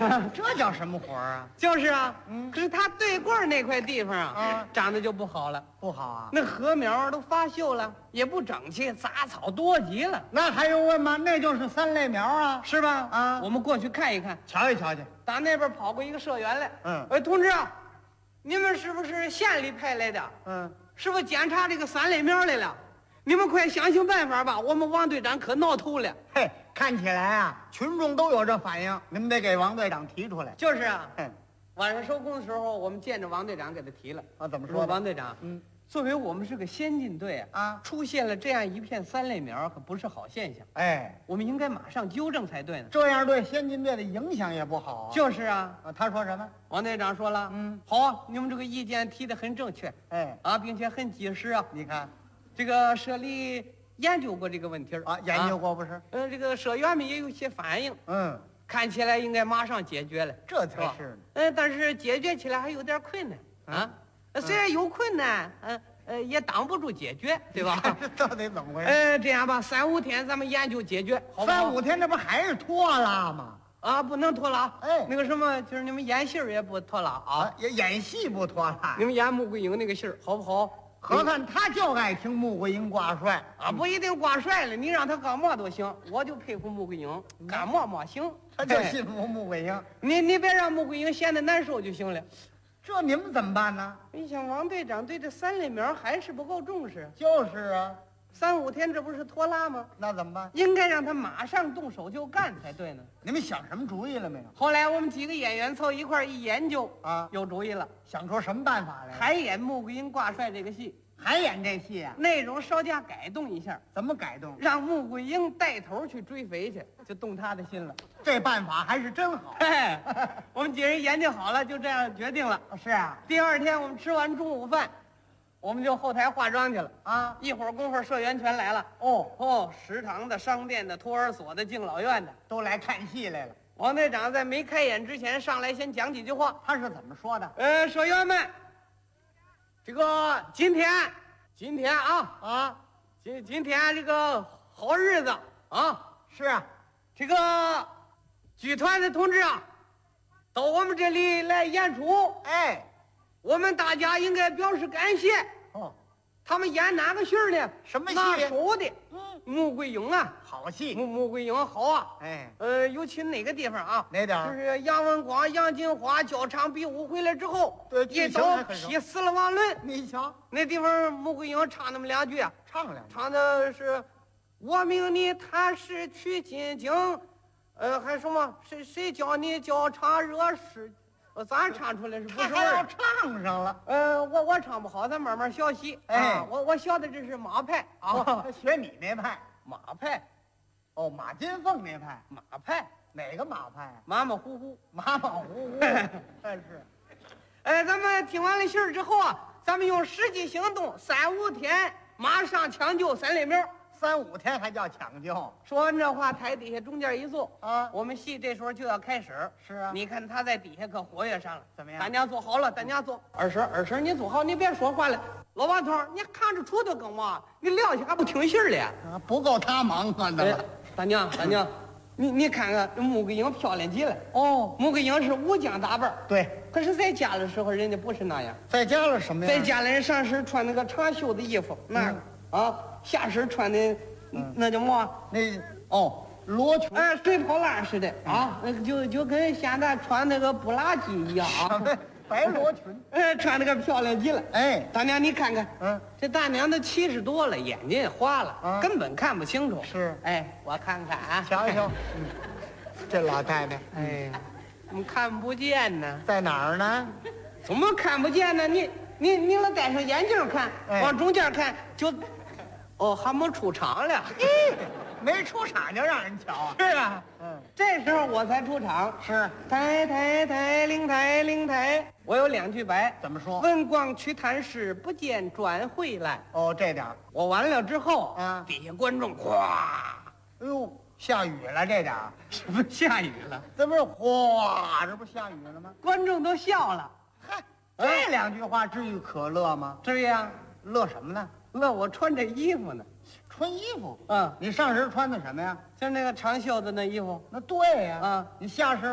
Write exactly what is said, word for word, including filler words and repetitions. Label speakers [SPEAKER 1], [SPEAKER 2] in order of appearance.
[SPEAKER 1] 这叫什么活儿啊？
[SPEAKER 2] 就是啊，
[SPEAKER 1] 嗯
[SPEAKER 2] 可是他对过儿那块地方啊，
[SPEAKER 1] 啊
[SPEAKER 2] 长得就不好了，
[SPEAKER 1] 不好啊？
[SPEAKER 2] 那禾苗都发锈了，也不整齐，杂草多极了，
[SPEAKER 1] 那还用问吗？那就是三类苗啊！
[SPEAKER 2] 是吧？
[SPEAKER 1] 啊
[SPEAKER 2] 我们过去看一看。
[SPEAKER 1] 瞧一瞧去。
[SPEAKER 2] 打那边跑过一个社员来，
[SPEAKER 1] 嗯
[SPEAKER 2] 哎，同志啊，你们是不是县里派来的？
[SPEAKER 1] 嗯，
[SPEAKER 2] 是不是检查这个三类苗来了？你们快想想办法吧！我们王队长可闹头了。
[SPEAKER 1] 嘿，看起来啊，群众都有这反应，你们得给王队长提出来。
[SPEAKER 2] 就是啊，
[SPEAKER 1] 嗯，
[SPEAKER 2] 晚上收工的时候，我们见着王队长给他提了。
[SPEAKER 1] 啊，怎么
[SPEAKER 2] 说
[SPEAKER 1] 说的？
[SPEAKER 2] 王队长，
[SPEAKER 1] 嗯，
[SPEAKER 2] 作为我们是个先进队啊，
[SPEAKER 1] 啊
[SPEAKER 2] 出现了这样一片三类苗，可不是好现象。
[SPEAKER 1] 哎，
[SPEAKER 2] 我们应该马上纠正才对呢。
[SPEAKER 1] 这样对先进队的影响也不好啊。
[SPEAKER 2] 就是啊，
[SPEAKER 1] 啊，他说什么？
[SPEAKER 2] 王队长说了，
[SPEAKER 1] 嗯，
[SPEAKER 2] 好啊，你们这个意见提得很正确
[SPEAKER 1] 哎，
[SPEAKER 2] 啊，并且很及时啊。
[SPEAKER 1] 你看
[SPEAKER 2] 这个社里研究过这个问题儿
[SPEAKER 1] 啊，研究过不是？
[SPEAKER 2] 呃，这个社员们也有些反应，
[SPEAKER 1] 嗯，
[SPEAKER 2] 看起来应该马上解决了，
[SPEAKER 1] 这
[SPEAKER 2] 是吧
[SPEAKER 1] 才是呢。
[SPEAKER 2] 嗯，但是解决起来还有点困难啊。呃虽然有困难，嗯呃，也挡不住解决，对吧？
[SPEAKER 1] 这到底怎么回事？
[SPEAKER 2] 呃，这样吧，三五天咱们研究解决，好不好？
[SPEAKER 1] 三五天，这不还是拖拉吗？
[SPEAKER 2] 啊，不能拖拉。
[SPEAKER 1] 哎
[SPEAKER 2] 那个什么，就是你们演戏儿也不拖拉啊。
[SPEAKER 1] 啊，演演戏不拖拉
[SPEAKER 2] 你。们演穆桂英那个戏儿好不好？
[SPEAKER 1] 合看他就爱听穆桂英挂帅
[SPEAKER 2] 啊，不一定挂帅了，你让他干嘛都行。我就佩服穆桂英，干嘛嘛行。
[SPEAKER 1] 他就
[SPEAKER 2] 嘿
[SPEAKER 1] 信服穆桂英。
[SPEAKER 2] 你你别让穆桂英闲得难受就行了。
[SPEAKER 1] 这你们怎么办呢？
[SPEAKER 2] 你想王队长对这三类苗还是不够重视，
[SPEAKER 1] 就是啊，
[SPEAKER 2] 三五天这不是拖拉吗？
[SPEAKER 1] 那怎么办？
[SPEAKER 2] 应该让他马上动手就干才对呢。
[SPEAKER 1] 你们想什么主意了没有？
[SPEAKER 2] 后来我们几个演员凑一块儿一研究
[SPEAKER 1] 啊
[SPEAKER 2] 有主意了，
[SPEAKER 1] 想出什么办法来？
[SPEAKER 2] 还演穆桂英挂帅这个戏，
[SPEAKER 1] 还演这戏啊？
[SPEAKER 2] 内容稍加改动一下，
[SPEAKER 1] 怎么改动？
[SPEAKER 2] 让穆桂英带头去追肥去，就动他的心了。
[SPEAKER 1] 这办法还是真好。
[SPEAKER 2] 哎，我们几人研究好了，就这样决定了。
[SPEAKER 1] 是啊，
[SPEAKER 2] 第二天我们吃完中午饭，我们就后台化妆去了。
[SPEAKER 1] 啊，
[SPEAKER 2] 一会儿功夫，社员全来了。
[SPEAKER 1] 哦，
[SPEAKER 2] 哦，食堂的、商店的、托儿所的、敬老院的。
[SPEAKER 1] 都来看戏来了。
[SPEAKER 2] 王队长在没开演之前上来先讲几句话。
[SPEAKER 1] 他是怎么说的？
[SPEAKER 2] 呃，社员们，这个今天，今天啊，
[SPEAKER 1] 啊，
[SPEAKER 2] 今今天这个好日子啊，
[SPEAKER 1] 是啊，
[SPEAKER 2] 这个剧团的同志啊，到我们这里来演出，
[SPEAKER 1] 哎，
[SPEAKER 2] 我们大家应该表示感谢。
[SPEAKER 1] 哦，
[SPEAKER 2] 他们演哪个戏儿呢？
[SPEAKER 1] 什么戏
[SPEAKER 2] 拿手的
[SPEAKER 1] 嗯，
[SPEAKER 2] 穆桂英啊，
[SPEAKER 1] 好戏。
[SPEAKER 2] 穆穆桂英好啊。
[SPEAKER 1] 哎，
[SPEAKER 2] 呃，尤其哪个地方啊？
[SPEAKER 1] 哪点儿
[SPEAKER 2] 就是杨文广、杨金花交场比武回来之后，
[SPEAKER 1] 对剧情
[SPEAKER 2] 一刀
[SPEAKER 1] 还很熟
[SPEAKER 2] 劈死了王伦。
[SPEAKER 1] 你瞧，
[SPEAKER 2] 那地方穆桂英唱那么两句啊，
[SPEAKER 1] 唱两句。
[SPEAKER 2] 唱的是“我命你踏实取金经”，呃，还什么谁谁教你教唱热事？呃，咱唱出来是不
[SPEAKER 1] 他还要
[SPEAKER 2] 是味儿？
[SPEAKER 1] 唱上了。
[SPEAKER 2] 呃，我我唱不好，咱慢慢学习。
[SPEAKER 1] 哎
[SPEAKER 2] 啊我我学的这是马派啊，
[SPEAKER 1] 哦，学你那派。
[SPEAKER 2] 马派，
[SPEAKER 1] 哦，马金凤那派。
[SPEAKER 2] 马派，
[SPEAKER 1] 哪个马派啊？
[SPEAKER 2] 马马虎虎。
[SPEAKER 1] 马马虎虎。但是，
[SPEAKER 2] 哎，咱们听完了信儿之后啊，咱们用实际行动，三五天马上抢救三类苗。
[SPEAKER 1] 三五天还叫抢救
[SPEAKER 2] 说完这话，台底下中间一坐，
[SPEAKER 1] 啊？
[SPEAKER 2] 我们戏这时候就要开始。
[SPEAKER 1] 是啊，
[SPEAKER 2] 你看他在底下可活跃上了，
[SPEAKER 1] 怎么样
[SPEAKER 2] 大娘坐好了，大娘坐。二婶，二婶，你坐好，你别说话了。老王头，你看着杵的干嘛？你撂下还不听信儿了？
[SPEAKER 1] 啊，不够他忙活的
[SPEAKER 2] 哎
[SPEAKER 1] 了。，
[SPEAKER 2] 大娘，大娘，你你看看这穆桂英漂亮极了。
[SPEAKER 1] 哦，
[SPEAKER 2] 穆桂英是武将打扮，
[SPEAKER 1] 对，
[SPEAKER 2] 可是在家的时候人家不是那样，
[SPEAKER 1] 再加了什么呀？
[SPEAKER 2] 在家里人上身穿那个长袖的衣服，那个、啊，下身穿的、那叫嘛？
[SPEAKER 1] 那哦，罗裙。
[SPEAKER 2] 哎，水泡烂似的啊，那个就就跟现在穿那个布拉吉一样啊，
[SPEAKER 1] 白罗裙。
[SPEAKER 2] 哎，穿那个漂亮极了。
[SPEAKER 1] 哎，
[SPEAKER 2] 大娘，你看看，
[SPEAKER 1] 嗯，
[SPEAKER 2] 这大娘都七十多了，眼睛也花了，
[SPEAKER 1] 啊
[SPEAKER 2] 根本看不清楚。
[SPEAKER 1] 是
[SPEAKER 2] 哎，我看看啊，
[SPEAKER 1] 瞧瞧，嗯，这老太太
[SPEAKER 2] 哎呀，怎么看不见呢？
[SPEAKER 1] 在哪儿呢？
[SPEAKER 2] 怎么看不见呢？你你你老戴上眼镜看，
[SPEAKER 1] 哎
[SPEAKER 2] 往中间看就，哦，还没出场了。
[SPEAKER 1] 嘿，没出场就让人瞧啊。
[SPEAKER 2] 是啊，
[SPEAKER 1] 嗯，
[SPEAKER 2] 这时候我才出场。
[SPEAKER 1] 是
[SPEAKER 2] 抬抬抬，灵抬灵抬，我有两句白。
[SPEAKER 1] 怎么说？
[SPEAKER 2] 文广去探视，不见转回来。
[SPEAKER 1] 哦，这点儿。
[SPEAKER 2] 我完了之后，
[SPEAKER 1] 啊
[SPEAKER 2] 底下观众咵，
[SPEAKER 1] 哎呦，下雨了，这点儿。
[SPEAKER 2] 什么下雨了？
[SPEAKER 1] 这不是哗，这不下雨了吗？
[SPEAKER 2] 观众都笑了。
[SPEAKER 1] 嗨，这两句话至于可乐吗？
[SPEAKER 2] 至于啊，
[SPEAKER 1] 乐什么呢？
[SPEAKER 2] 乐我穿这衣服呢。
[SPEAKER 1] 穿衣服。
[SPEAKER 2] 嗯，
[SPEAKER 1] 你上身穿的什么呀？
[SPEAKER 2] 就是那个长袖子那衣服。
[SPEAKER 1] 那对呀。
[SPEAKER 2] 啊，
[SPEAKER 1] 你下身